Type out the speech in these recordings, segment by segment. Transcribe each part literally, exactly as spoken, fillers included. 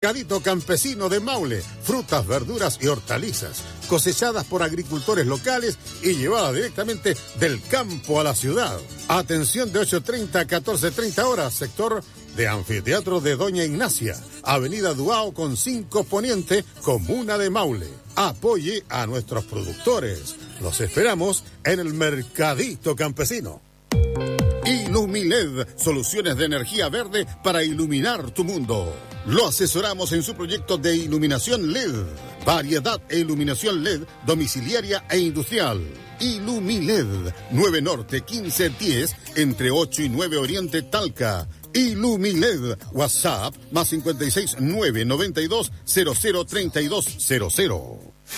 Mercadito Campesino de Maule, frutas, verduras y hortalizas, cosechadas por agricultores locales y llevadas directamente del campo a la ciudad. Atención de ocho treinta a catorce treinta horas, sector de Anfiteatro de Doña Ignacia, Avenida Duao con cinco Poniente, Comuna de Maule. Apoye a nuestros productores. Los esperamos en el Mercadito Campesino. Ilumiled, soluciones de energía verde para iluminar tu mundo. Lo asesoramos en su proyecto de iluminación L E D. Variedad e iluminación L E D domiciliaria e industrial. Ilumiled, nueve Norte quince diez, entre ocho y nueve Oriente Talca. Ilumiled, WhatsApp, más cincuenta y seis, nueve noventa y dos, cero cero treinta y dos cero cero.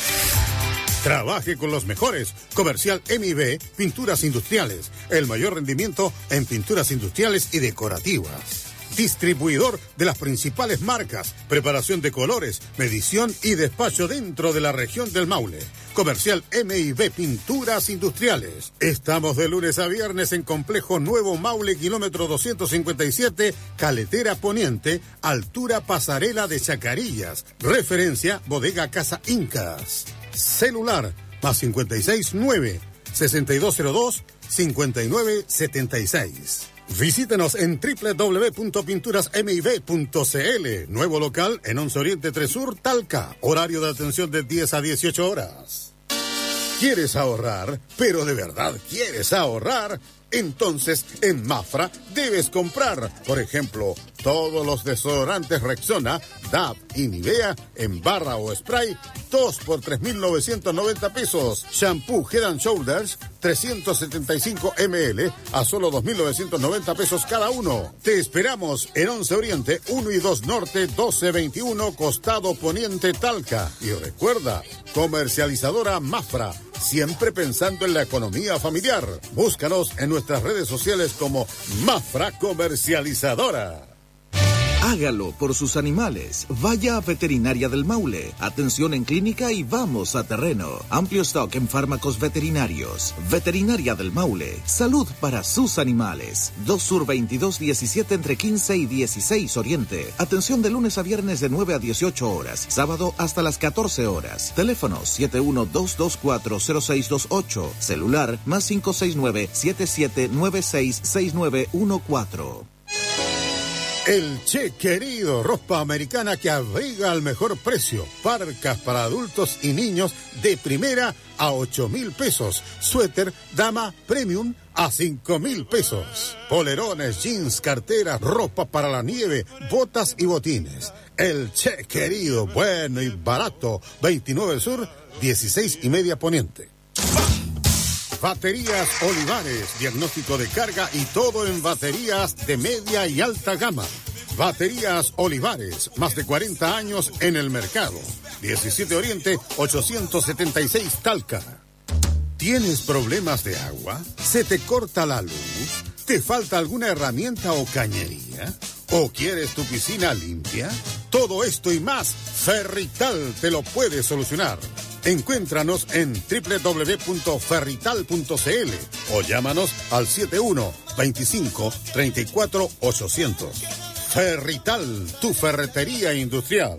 Trabaje con los mejores. Comercial M I B, Pinturas Industriales. El mayor rendimiento en pinturas industriales y decorativas. Distribuidor de las principales marcas. Preparación de colores, medición y despacho dentro de la región del Maule. Comercial M I B Pinturas Industriales. Estamos de lunes a viernes en Complejo Nuevo Maule, kilómetro doscientos cincuenta y siete, Caletera Poniente, altura Pasarela de Chacarillas. Referencia Bodega Casa Incas. Celular más cincuenta y seis, nueve, sesenta y dos cero dos, cincuenta y nueve setenta y seis. Visítenos en doble u doble u doble u punto pinturas m i b punto c l. Nuevo local en once Oriente tres Sur, Talca. Horario de atención de diez a dieciocho horas. ¿Quieres ahorrar? ¿Pero de verdad quieres ahorrar? Entonces, en Mafra debes comprar, por ejemplo, todos los desodorantes Rexona, D A V y Nivea en barra o spray, dos por tres mil novecientos noventa pesos. Shampoo Head and Shoulders, trescientos setenta y cinco mililitros a solo dos mil novecientos noventa pesos cada uno. Te esperamos en once Oriente, uno y dos Norte, doce veintiuno, Costado Poniente, Talca. Y recuerda, comercializadora Mafra, siempre pensando en la economía familiar. Búscanos en nuestras redes sociales como Mafra Comercializadora. Hágalo por sus animales. Vaya a Veterinaria del Maule. Atención en clínica y vamos a terreno. Amplio stock en fármacos veterinarios. Veterinaria del Maule. Salud para sus animales. dos Sur veintidós diecisiete entre quince y dieciséis Oriente. Atención de lunes a viernes de nueve a dieciocho horas. Sábado hasta las catorce horas. Teléfono siete uno dos dos cuatro cero seis dos ocho. Celular más cinco seis nueve siete siete nueve seis seis nueve uno cuatro. El Che Querido, ropa americana que abriga al mejor precio. Parcas para adultos y niños de primera a ocho mil pesos. Suéter dama premium a cinco mil pesos. Polerones, jeans, carteras, ropa para la nieve, botas y botines. El Che Querido, bueno y barato. veintinueve Sur, dieciséis y media Poniente. Baterías Olivares, diagnóstico de carga y todo en baterías de media y alta gama. Baterías Olivares, más de cuarenta años en el mercado. diecisiete Oriente, ochocientos setenta y seis Talca. ¿Tienes problemas de agua? ¿Se te corta la luz? ¿Te falta alguna herramienta o cañería? ¿O quieres tu piscina limpia? Todo esto y más, Ferrital te lo puede solucionar. Encuéntranos en doble u doble u doble u punto ferrital punto c l o llámanos al siete uno veinticinco treinta y cuatro ochocientos. Ferrital, tu ferretería industrial.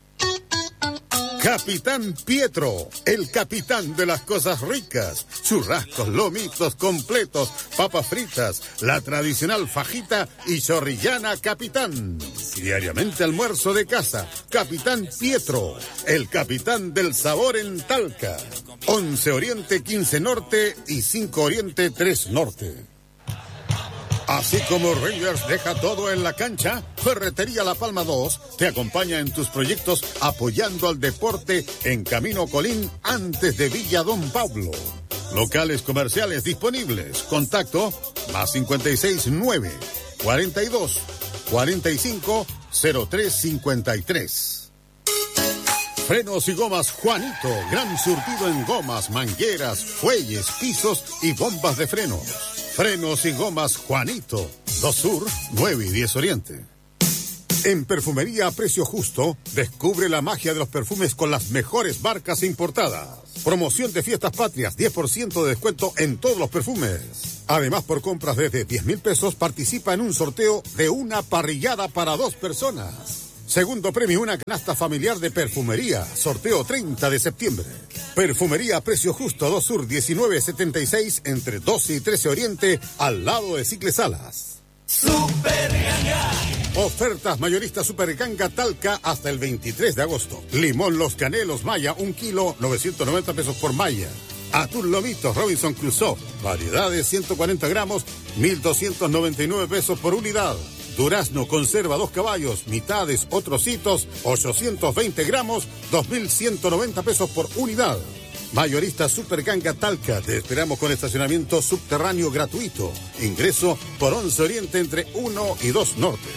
Capitán Pietro, el capitán de las cosas ricas. Churrascos, lomitos completos, papas fritas, la tradicional fajita y chorrillana Capitán. Diariamente almuerzo de casa. Capitán Pietro, el capitán del sabor en Talca. once Oriente, quince Norte y cinco Oriente, tres Norte. Así como Rangers deja todo en la cancha, Ferretería La Palma dos te acompaña en tus proyectos apoyando al deporte en Camino Colín antes de Villa Don Pablo. Locales comerciales disponibles. Contacto más cincuenta y seis, nueve, cuarenta y dos, cuarenta y cinco, cero tres cincuenta y tres. Frenos y gomas Juanito, gran surtido en gomas, mangueras, fuelles, pisos y bombas de frenos. Frenos y gomas Juanito, dos Sur, nueve y diez Oriente. En Perfumería a Precio Justo, descubre la magia de los perfumes con las mejores marcas importadas. Promoción de Fiestas Patrias, diez por ciento de descuento en todos los perfumes. Además, por compras desde diez mil pesos, participa en un sorteo de una parrillada para dos personas. Segundo premio, una canasta familiar de perfumería. Sorteo treinta de septiembre. Perfumería a precio justo, dos Sur diecinueve setenta y seis, entre doce y trece Oriente, al lado de Cicles Salas. Super Ganga. Ofertas mayoristas Super Ganga Talca hasta el veintitrés de agosto. Limón Los Canelos Maya, un kilo, novecientos noventa pesos por malla. Atún Lomito Robinson Crusoe, variedades ciento cuarenta gramos, mil doscientos noventa y nueve pesos por unidad. Durazno conserva dos caballos, mitades o trocitos, ochocientos veinte gramos, dos mil ciento noventa pesos por unidad. Mayorista Super Ganga Talca, te esperamos con estacionamiento subterráneo gratuito. Ingreso por once Oriente entre uno y dos Norte.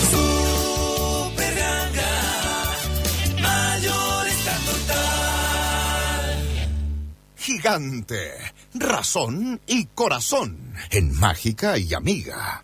Super Ganga, mayorista total. Gigante, razón y corazón, en Mágica y Amiga.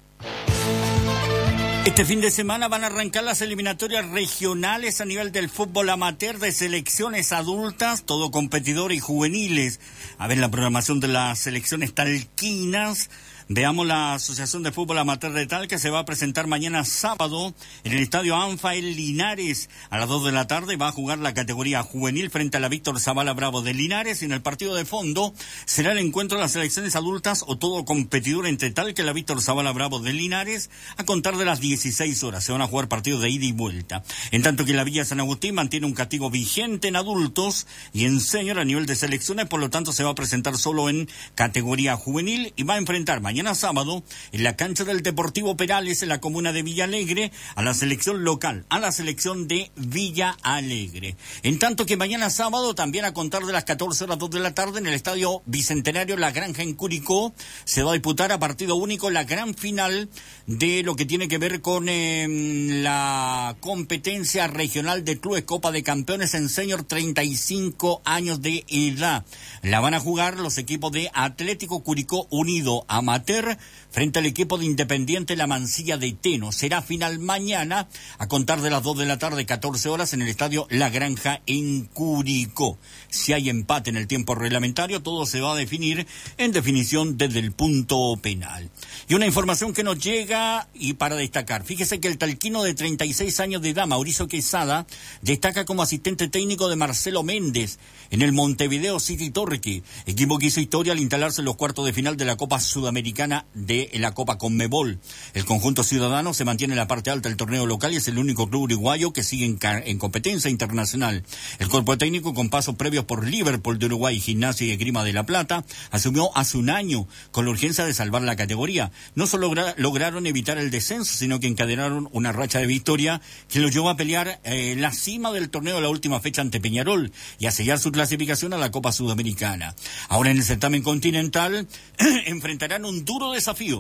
Este fin de semana van a arrancar las eliminatorias regionales a nivel del fútbol amateur de selecciones adultas, todo competidor y juveniles. A ver la programación de las selecciones talquinas. Veamos la Asociación de Fútbol Amateur de Talca, que se va a presentar mañana sábado en el Estadio Anfael Linares. A las dos de la tarde va a jugar la categoría juvenil frente a la Víctor Zavala Bravo de Linares. Y en el partido de fondo será el encuentro de las selecciones adultas o todo competidor entre Talca y la Víctor Zavala Bravo de Linares a contar de las dieciséis horas. Se van a jugar partidos de ida y vuelta. En tanto que la Villa San Agustín mantiene un castigo vigente en adultos y en senior a nivel de selecciones, por lo tanto se va a presentar solo en categoría juvenil y va a enfrentar mañana Mañana sábado, en la cancha del Deportivo Perales, en la comuna de Villa Alegre, a la selección local, a la selección de Villa Alegre. En tanto que mañana sábado, también a contar de las catorce horas dos de la tarde, en el Estadio Bicentenario La Granja en Curicó, se va a disputar a partido único la gran final de lo que tiene que ver con eh, la competencia regional de clubes Copa de Campeones en senior, treinta y cinco años de edad. La van a jugar los equipos de Atlético Curicó Unido Amateur frente al equipo de Independiente La Mansilla de Teno. Será final mañana a contar de las dos de la tarde, catorce horas, en el Estadio La Granja en Curicó. Si hay empate en el tiempo reglamentario, todo se va a definir en definición desde el punto penal. Y una información que nos llega y para destacar. Fíjese que el talquino de treinta y seis años de edad, Mauricio Quesada, destaca como asistente técnico de Marcelo Méndez en el Montevideo City Torque, equipo que hizo historia al instalarse en los cuartos de final de la Copa Sudamericana de la Copa Conmebol. El conjunto ciudadano se mantiene en la parte alta del torneo local y es el único club uruguayo que sigue en, en competencia internacional. El cuerpo técnico, con pasos previos por Liverpool de Uruguay y Gimnasia y Esgrima de La Plata, asumió hace un año con la urgencia de salvar la categoría. No solo logra, lograron evitar el descenso, sino que encadenaron una racha de victoria que los llevó a pelear eh, la cima del torneo de la última fecha ante Peñarol y a sellar su clasificación a la Copa Sudamericana. Ahora en el certamen continental enfrentarán un duro desafío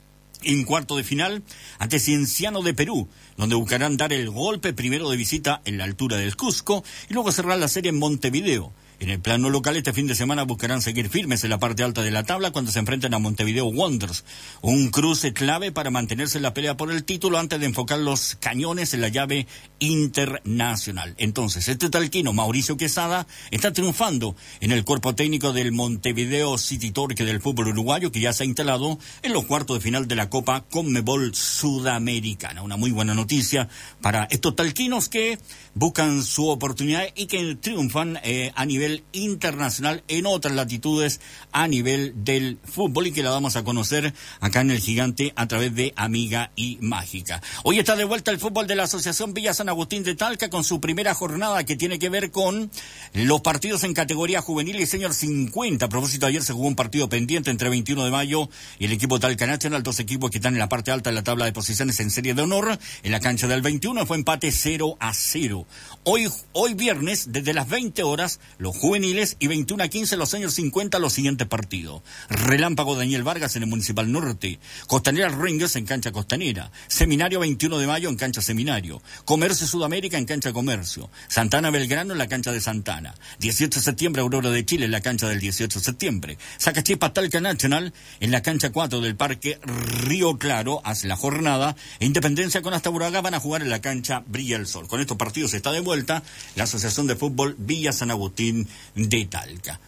en cuarto de final ante Cienciano de Perú, donde buscarán dar el golpe primero de visita en la altura del Cusco y luego cerrar la serie en Montevideo. En el plano local, este fin de semana buscarán seguir firmes en la parte alta de la tabla cuando se enfrenten a Montevideo Wanderers. Un cruce clave para mantenerse en la pelea por el título antes de enfocar los cañones en la llave internacional. Entonces, este talquino, Mauricio Quesada, está triunfando en el cuerpo técnico del Montevideo City Torque del fútbol uruguayo, que ya se ha instalado en los cuartos de final de la Copa Conmebol Sudamericana. Una muy buena noticia para estos talquinos que buscan su oportunidad y que triunfan eh, a nivel internacional en otras latitudes a nivel del fútbol y que la vamos a conocer acá en el Gigante a través de Amiga y Mágica. Hoy está de vuelta el fútbol de la Asociación Villa San Agustín de Talca con su primera jornada que tiene que ver con los partidos en categoría juvenil y senior cincuenta. A propósito, ayer se jugó un partido pendiente entre veintiuno de mayo y el equipo Talca Nacional, dos equipos que están en la parte alta de la tabla de posiciones en serie de honor. En la cancha del veintiuno fue empate cero a cero. Hoy, hoy viernes, desde las veinte horas, los juveniles y veintiuno a quince los senior cincuenta los siguientes partidos. Relámpago Daniel Vargas en el Municipal Norte, Costanera Rangers en cancha Costanera, Seminario veintiuno de mayo en cancha Seminario, Comercio Sudamérica en cancha Comercio, Santana Belgrano en la cancha de Santana, dieciocho de septiembre Aurora de Chile en la cancha del dieciocho de septiembre, Sacachispas Talca Nacional en la cancha cuatro del Parque Río Claro hace la jornada, e Independencia con Astaburaga van a jugar en la cancha Brilla el Sol. Con estos partidos está de vuelta la Asociación de Fútbol Villa San Agustín de Talca.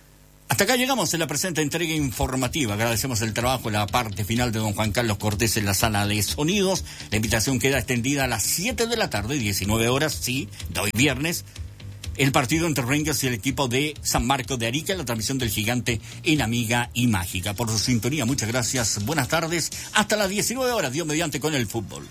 Hasta acá llegamos en la presente entrega informativa. Agradecemos el trabajo en la parte final de don Juan Carlos Cortés en la sala de sonidos. La invitación queda extendida a las siete de la tarde, diecinueve horas, sí, de hoy viernes. El partido entre Rangers y el equipo de San Marcos de Arica, la transmisión del Gigante en Amiga y Mágica. Por su sintonía, muchas gracias, buenas tardes. Hasta las diecinueve horas, Dios mediante, con el fútbol.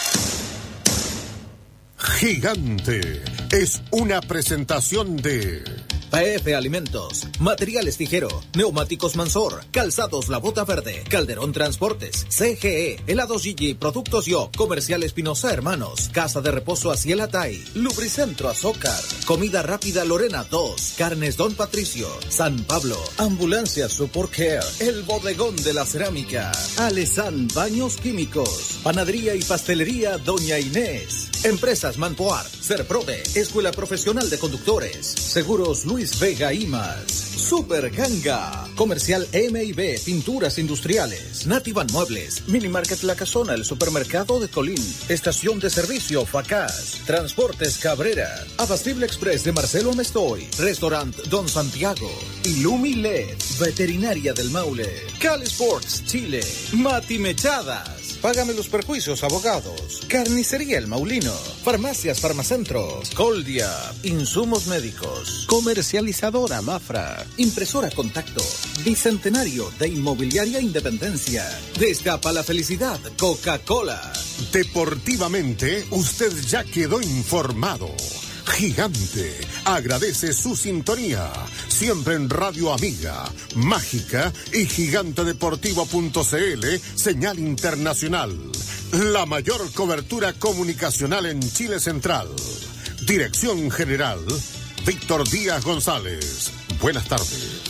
Gigante es una presentación de P F Alimentos, Materiales Tijero, Neumáticos Mansor, Calzados La Bota Verde, Calderón Transportes, C G E, Helados Gigi, Productos Yo, Comercial Espinosa Hermanos, Casa de Reposo Aciel Atay, Lubricentro Azócar, Comida Rápida Lorena dos, Carnes Don Patricio, San Pablo, Ambulancia Support Care, El Bodegón de la Cerámica, Alesan Baños Químicos, Panadería y Pastelería Doña Inés, Empresas Manpoar, Serprode, Escuela Profesional de Conductores, Seguros Luis Vega y más, Super Ganga, Comercial M y B, Pinturas Industriales, Nativan Muebles, Minimarket La Casona, el Supermercado de Colín, Estación de Servicio Facaz, Transportes Cabrera, Abastible Express de Marcelo Mestoy, Restaurant Don Santiago, Ilumi L E D, Veterinaria del Maule, Cali Sports Chile, Mati Mechadas, Págame los perjuicios, abogados, Carnicería El Maulino, Farmacias Farmacentro, Coldia, Insumos Médicos, Comercializadora Mafra, Impresora Contacto, Bicentenario de Inmobiliaria Independencia, Destapa la Felicidad, Coca-Cola. Deportivamente, usted ya quedó informado. Gigante agradece su sintonía, siempre en Radio Amiga, Mágica y gigantedeportivo punto c l, señal internacional. La mayor cobertura comunicacional en Chile Central. Dirección General, Víctor Díaz González. Buenas tardes.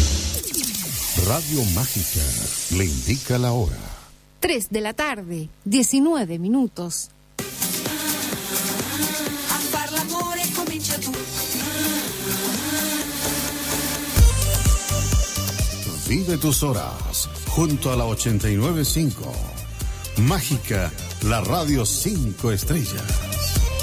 Radio Mágica le indica la hora. tres de la tarde, diecinueve minutos. Vive tus horas junto a la ochenta y nueve punto cinco. Mágica, la radio cinco estrellas.